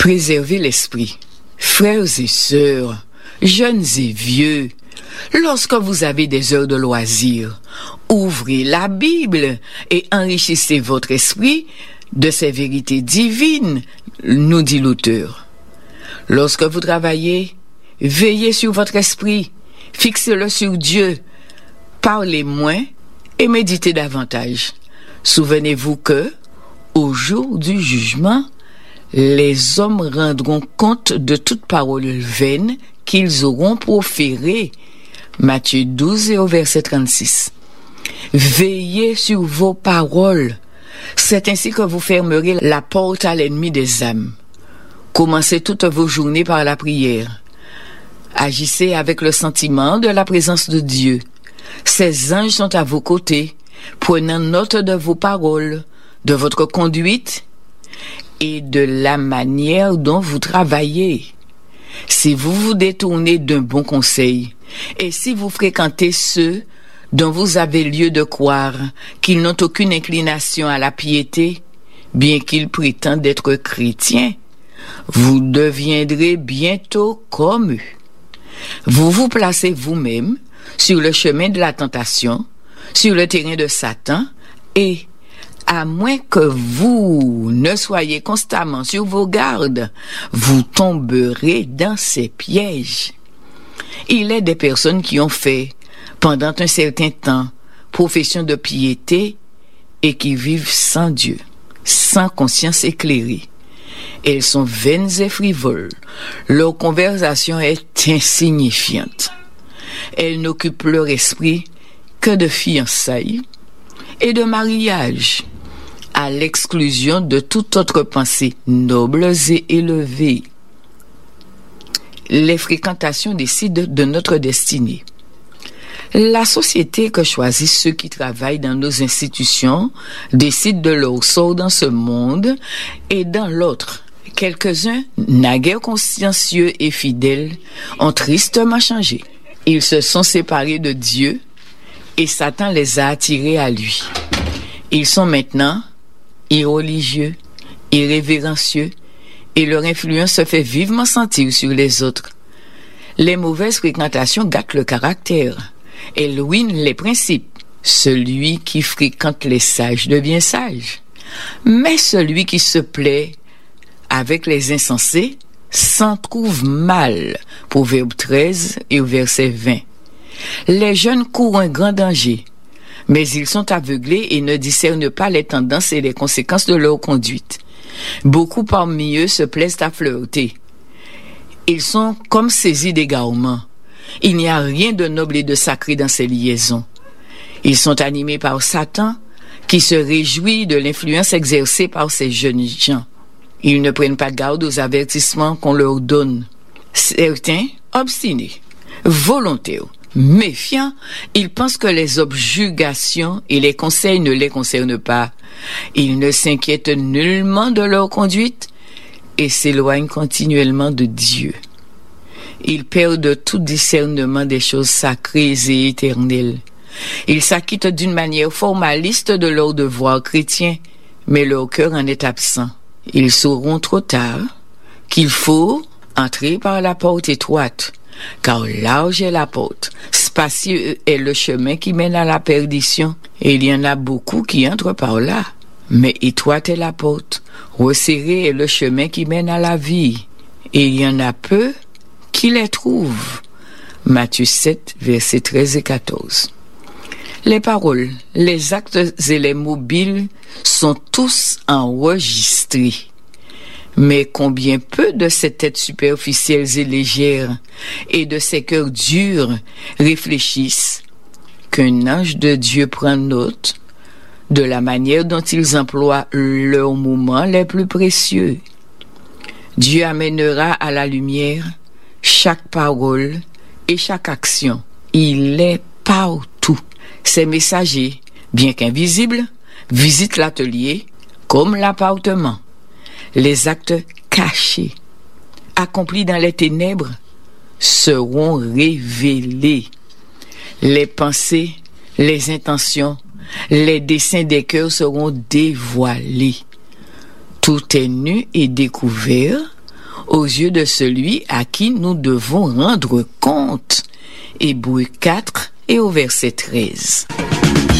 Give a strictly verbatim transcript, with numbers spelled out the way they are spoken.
Préservez l'esprit. Frères et sœurs, jeunes et vieux, lorsque vous avez des heures de loisirs, ouvrez la Bible et enrichissez votre esprit de ces vérités divines, nous dit l'auteur. Lorsque vous travaillez, veillez sur votre esprit, fixez-le sur Dieu, parlez moins et méditez davantage. Souvenez-vous que, au jour du jugement, les hommes rendront compte de toute parole vaine qu'ils auront proférée. Matthieu douze et au verset trente-six. Veillez sur vos paroles. C'est ainsi que vous fermerez la porte à l'ennemi des âmes. Commencez toutes vos journées par la prière. Agissez avec le sentiment de la présence de Dieu. Ses anges sont à vos côtés, prenant note de vos paroles, de votre conduite et de la manière dont vous travaillez. Si vous vous détournez d'un bon conseil, et si vous fréquentez ceux dont vous avez lieu de croire qu'ils n'ont aucune inclination à la piété, bien qu'ils prétendent être chrétiens, vous deviendrez bientôt comme eux. Vous vous placez vous-même sur le chemin de la tentation, sur le terrain de Satan, et à moins que vous ne soyez constamment sur vos gardes, vous tomberez dans ces pièges. Il est des personnes qui ont fait, pendant un certain temps, profession de piété et qui vivent sans Dieu, sans conscience éclairée. Elles sont vaines et frivoles. Leur conversation est insignifiante. Elles n'occupent leur esprit que de fiançailles et de mariage, à l'exclusion de toute autre pensée nobles et élevée. Les fréquentations décident de notre destinée. La société que choisissent ceux qui travaillent dans nos institutions décide de leur sort dans ce monde et dans l'autre. Quelques-uns, naguère consciencieux et fidèles, ont tristement changé. Ils se sont séparés de Dieu et Satan les a attirés à lui. Ils sont maintenant irreligieux, irrévérencieux, et leur influence se fait vivement sentir sur les autres. Les mauvaises fréquentations gâtent le caractère, elles ruinent les principes. Celui qui fréquente les sages devient sage, mais celui qui se plaît avec les insensés s'en trouve mal. Proverbe treize et au verset vingt. Les jeunes courent un grand danger, mais ils sont aveuglés et ne discernent pas les tendances et les conséquences de leur conduite. Beaucoup parmi eux se plaisent à flirter. Ils sont comme saisis d'égarement. Il n'y a rien de noble et de sacré dans ces liaisons. Ils sont animés par Satan, qui se réjouit de l'influence exercée par ces jeunes gens. Ils ne prennent pas garde aux avertissements qu'on leur donne. Certains, obstinés, volontaires, méfiants, ils pensent que les objurgations et les conseils ne les concernent pas. Ils ne s'inquiètent nullement de leur conduite et s'éloignent continuellement de Dieu. Ils perdent tout discernement des choses sacrées et éternelles. Ils s'acquittent d'une manière formaliste de leur devoir chrétien, mais leur cœur en est absent. Ils sauront trop tard qu'il faut entrer par la porte étroite, car large est la porte, spacieux est le chemin qui mène à la perdition, et il y en a beaucoup qui entrent par là. Mais étroite est la porte, resserré est le chemin qui mène à la vie, et il y en a peu qui les trouvent. Matthieu sept, versets treize et quatorze. Les paroles, les actes et les mobiles sont tous enregistrés. Mais combien peu de ces têtes superficielles et légères et de ces cœurs durs réfléchissent qu'un ange de Dieu prend note de la manière dont ils emploient leurs moments les plus précieux. Dieu amènera à la lumière chaque parole et chaque action. Il est partout. Ces messagers, bien qu'invisibles, visitent l'atelier comme l'appartement. Les actes cachés, accomplis dans les ténèbres, seront révélés. Les pensées, les intentions, les desseins des cœurs seront dévoilés. Tout est nu et découvert aux yeux de celui à qui nous devons rendre compte. Hébreux quatre et au verset treize.